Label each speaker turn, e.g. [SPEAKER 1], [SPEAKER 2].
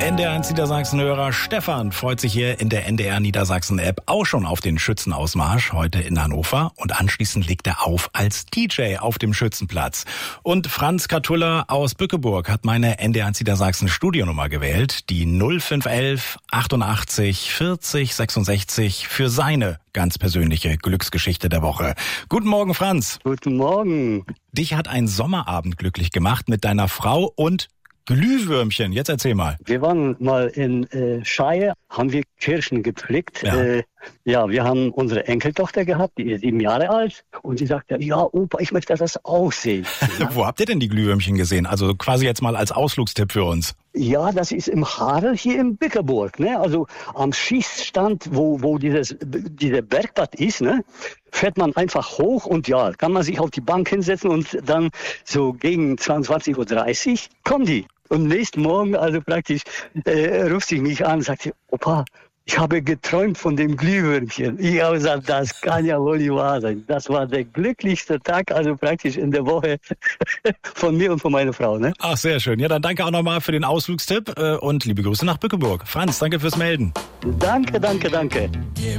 [SPEAKER 1] NDR1 Niedersachsen-Hörer Stefan freut sich hier in der NDR Niedersachsen-App auch schon auf den Schützenausmarsch heute in Hannover. Und anschließend legt er auf als DJ auf dem Schützenplatz. Und Franz Katulla aus Bückeburg hat meine NDR1 Niedersachsen Studionummer gewählt, die 0511 88 40 66 für seine ganz persönliche Glücksgeschichte der Woche. Guten Morgen, Franz.
[SPEAKER 2] Guten Morgen.
[SPEAKER 1] Dich hat ein Sommerabend glücklich gemacht mit deiner Frau und Glühwürmchen. Jetzt erzähl mal.
[SPEAKER 2] Wir waren mal in Scheie, haben wir Kirschen gepflückt.
[SPEAKER 1] Ja.
[SPEAKER 2] Wir haben unsere Enkeltochter gehabt, die ist 7 Jahre alt. Und sie sagte, ja Opa, ich möchte das auch sehen.
[SPEAKER 1] Wo habt ihr denn die Glühwürmchen gesehen? Also quasi jetzt mal als Ausflugstipp für uns.
[SPEAKER 2] Ja, das ist im Harel hier in Bückeburg, ne? Also am Schießstand, wo dieser Bergbad ist, ne? Fährt man einfach hoch und ja, kann man sich auf die Bank hinsetzen und dann so gegen 22:30 Uhr kommen die. Und nächsten Morgen, also praktisch, ruft sie mich an und sagt, Opa, ich habe geträumt von dem Glühwürmchen. Ich habe gesagt, das kann ja wohl nicht wahr sein. Das war der glücklichste Tag, also praktisch in der Woche von mir und von meiner Frau, ne?
[SPEAKER 1] Ach, sehr schön. Ja, dann danke auch nochmal für den Ausflugstipp und liebe Grüße nach Bückeburg. Franz, danke fürs Melden.
[SPEAKER 2] Danke.